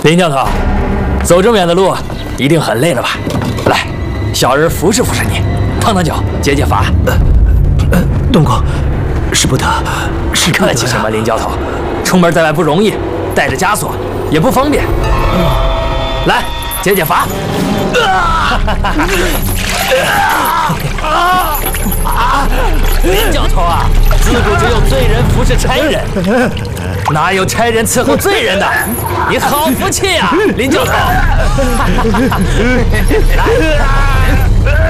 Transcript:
林教头，走这么远的路，一定很累了吧？来，小人扶持扶持你，烫烫脚，解解乏。 东公，使不得，使不得。 客气什么，林教头？出门在外不容易，带着枷锁也不方便。来，解解乏。林教头啊，自古只有罪人服侍差人，哪有差人伺候罪人的？你好福气啊，林教头！来。